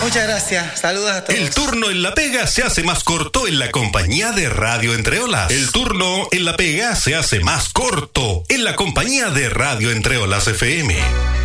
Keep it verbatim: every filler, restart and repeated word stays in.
Muchas gracias. Saludos a todos. El turno en la pega se hace más corto en la compañía de Radio Entre Olas. El turno en la pega se hace más corto en la compañía de Radio Entre Olas F M.